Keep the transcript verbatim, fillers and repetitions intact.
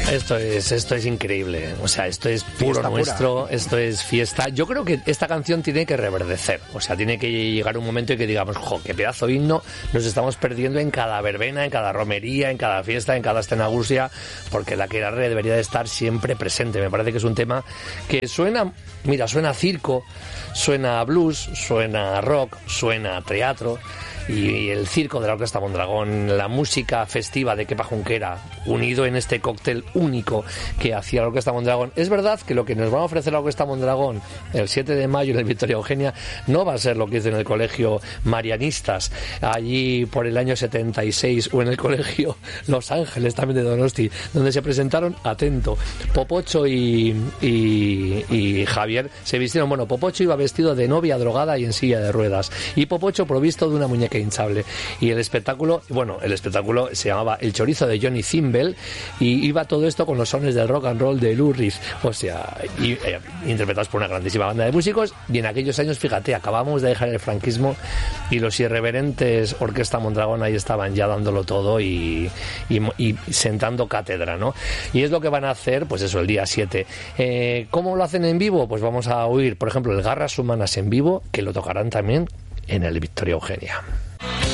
Esto es, esto es increíble, o sea, esto es puro Fiesta nuestro, pura. Esto es fiesta. Yo creo que esta canción tiene que reverdecer, o sea, tiene que llegar un momento en que digamos, jo, qué pedazo de himno nos estamos perdiendo en cada verbena, en cada romería, en cada fiesta, en cada escenagusia, porque la aquelarre debería de estar siempre presente. Me parece que es un tema que suena, mira, suena a circo, suena a blues, suena a rock, suena a teatro. Y el circo de la Orquesta Mondragón, la música festiva de Kepa Junquera, unido en este cóctel único que hacía la Orquesta Mondragón. Es verdad que lo que nos va a ofrecer la Orquesta Mondragón el siete de mayo en el Victoria Eugenia no va a ser lo que hizo en el Colegio Marianistas, allí por el año setenta y seis, o en el Colegio Los Ángeles, también de Donosti, donde se presentaron, atento, Popocho y, y, y Javier se vistieron. Bueno, Popocho iba vestido de novia drogada y en silla de ruedas, y Popocho provisto de una muñeca hinchable. Y el espectáculo, bueno, el espectáculo se llamaba El Chorizo de Johnny Zimbel, y iba todo esto con los sones del rock and roll de Lou Reed, o sea, y, eh, interpretados por una grandísima banda de músicos. Y en aquellos años, fíjate, acabamos de dejar el franquismo y los irreverentes Orquesta Mondragón ahí estaban ya dándolo todo y, y, y sentando cátedra, ¿no? Y es lo que van a hacer, pues eso, el día siete. Eh, ¿Cómo lo hacen en vivo? Pues vamos a oír, por ejemplo, el Garras Humanas en vivo, que lo tocarán también en el Victoria Eugenia.